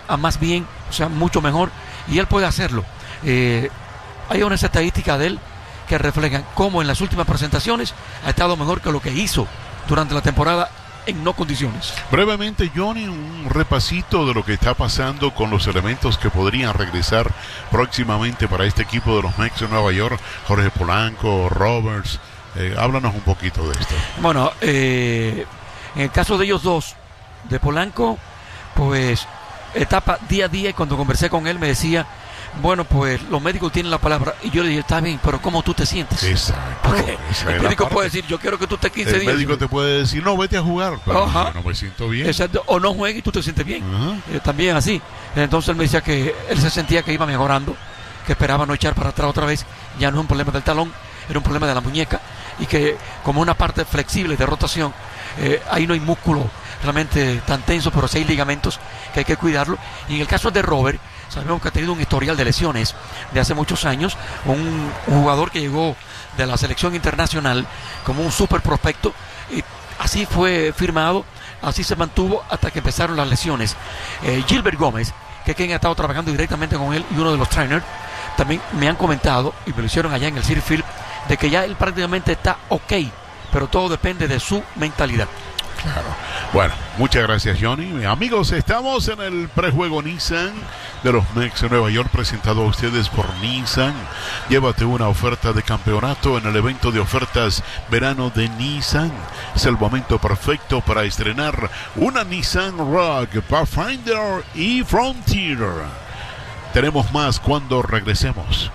a más bien, o sea, mucho mejor, y él puede hacerlo. Hay unas estadísticas de él que reflejan cómo en las últimas presentaciones ha estado mejor que lo que hizo durante la temporada en no condiciones. Brevemente, Johnny, un repasito de lo que está pasando con los elementos que podrían regresar próximamente para este equipo de los Mets de Nueva York. Jorge Polanco, Roberts, háblanos un poquito de esto. Bueno, en el caso de ellos dos, de Polanco, pues etapa día a día, y cuando conversé con él me decía, bueno, pues los médicos tienen la palabra, y yo le dije, está bien, pero ¿cómo tú te sientes? Exacto. Porque el médico puede decir, yo quiero que tú estés 15 días. El médico te puede decir, no, vete a jugar, pero yo no me siento bien. Exacto, o no juegues y tú te sientes bien. También así. Entonces él me decía que él se sentía que iba mejorando, que esperaba no echar para atrás otra vez. Ya no es un problema del talón, era un problema de la muñeca, y que como una parte flexible de rotación, ahí no hay músculo realmente tan tenso, pero sí hay ligamentos que hay que cuidarlo. Y en el caso de Robert, sabemos que ha tenido un historial de lesiones de hace muchos años, un jugador que llegó de la selección internacional como un super prospecto, y así fue firmado, así se mantuvo hasta que empezaron las lesiones. Gilbert Gómez, que es quien ha estado trabajando directamente con él y uno de los trainers, también me han comentado, y me lo hicieron allá en el Citi Field, de que ya él prácticamente está ok, pero todo depende de su mentalidad. Claro. Bueno, muchas gracias, Johnny. Amigos, estamos en el prejuego Nissan de los Mets de Nueva York, presentado a ustedes por Nissan. Llévate una oferta de campeonato en el evento de ofertas verano de Nissan. Es el momento perfecto para estrenar una Nissan Rogue, Pathfinder y Frontier. Tenemos más cuando regresemos.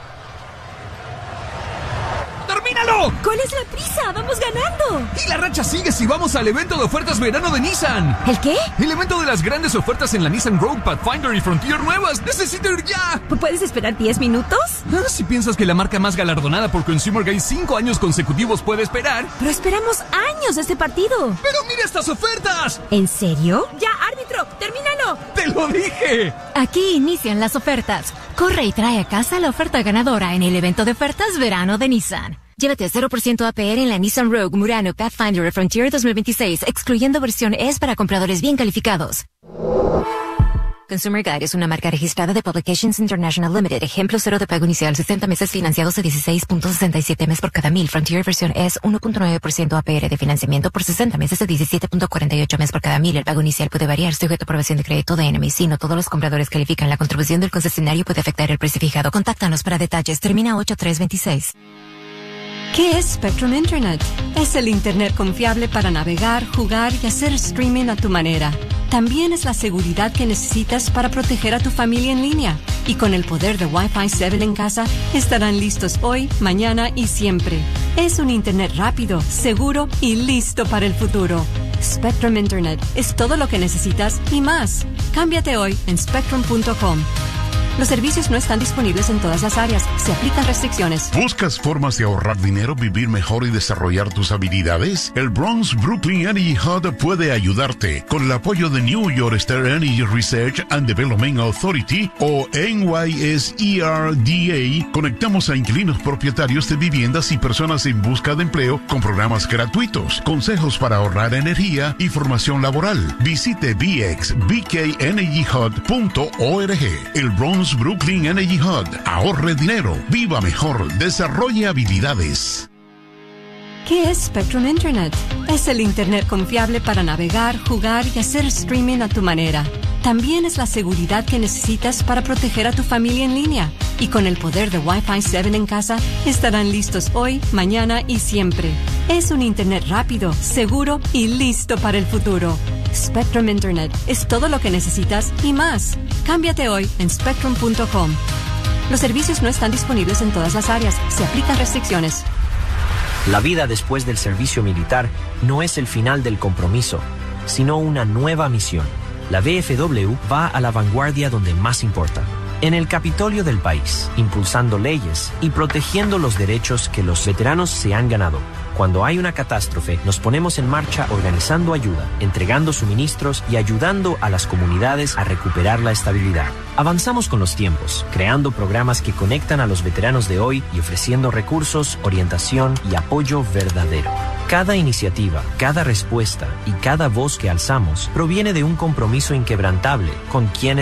¡Termínalo! ¿Cuál es la prisa? ¡Vamos ganando! Y la racha sigue si vamos al evento de ofertas verano de Nissan. ¿El qué? El evento de las grandes ofertas en la Nissan Rogue, Pathfinder y Frontier nuevas. ¡Necesito ir ya! ¿Puedes esperar 10 minutos? Si piensas que la marca más galardonada por Consumer Guide 5 años consecutivos puede esperar. Pero esperamos años de este partido. ¡Pero mira estas ofertas! ¿En serio? ¡Ya, árbitro! ¡Termínalo! ¡Te lo dije! Aquí inician las ofertas. Corre y trae a casa la oferta ganadora en el evento de ofertas verano de Nissan. Llévate 0% APR en la Nissan Rogue, Murano, Pathfinder y Frontier 2026, excluyendo versión S para compradores bien calificados. Consumer Guide es una marca registrada de Publications International Limited. Ejemplo 0 de pago inicial, 60 meses financiados a 16.67 mes por cada 1000. Frontier versión S, 1.9% APR de financiamiento por 60 meses a 17.48 mes por cada 1000. El pago inicial puede variar sujeto a aprobación de crédito de NMC. No todos los compradores califican. La contribución del concesionario puede afectar el precio fijado. Contáctanos para detalles. Termina 8326. ¿Qué es Spectrum Internet? Es el Internet confiable para navegar, jugar y hacer streaming a tu manera. También es la seguridad que necesitas para proteger a tu familia en línea. Y con el poder de Wi-Fi 7 en casa, estarán listos hoy, mañana y siempre. Es un Internet rápido, seguro y listo para el futuro. Spectrum Internet es todo lo que necesitas y más. Cámbiate hoy en spectrum.com. Los servicios no están disponibles en todas las áreas. Se aplican restricciones. ¿Buscas formas de ahorrar dinero, vivir mejor y desarrollar tus habilidades? El Bronx Brooklyn Energy Hub puede ayudarte. Con el apoyo de New York State Energy Research and Development Authority o NYSERDA, conectamos a inquilinos propietarios de viviendas y personas en busca de empleo con programas gratuitos, consejos para ahorrar energía y formación laboral. Visite bxbkenergyhub.org. El Bronx Brooklyn Energy Hub. Ahorre dinero, viva mejor, desarrolle habilidades. ¿Qué es Spectrum Internet? Es el Internet confiable para navegar, jugar y hacer streaming a tu manera. También es la seguridad que necesitas para proteger a tu familia en línea. Y con el poder de Wi-Fi 7 en casa, estarán listos hoy, mañana y siempre. Es un Internet rápido, seguro y listo para el futuro. Spectrum Internet es todo lo que necesitas y más. Cámbiate hoy en spectrum.com. Los servicios no están disponibles en todas las áreas. Se aplican restricciones. La vida después del servicio militar no es el final del compromiso, sino una nueva misión. La VFW va a la vanguardia donde más importa. En el Capitolio del país, impulsando leyes y protegiendo los derechos que los veteranos se han ganado. Cuando hay una catástrofe, nos ponemos en marcha organizando ayuda, entregando suministros y ayudando a las comunidades a recuperar la estabilidad. Avanzamos con los tiempos, creando programas que conectan a los veteranos de hoy y ofreciendo recursos, orientación y apoyo verdadero. Cada iniciativa, cada respuesta y cada voz que alzamos proviene de un compromiso inquebrantable con quienes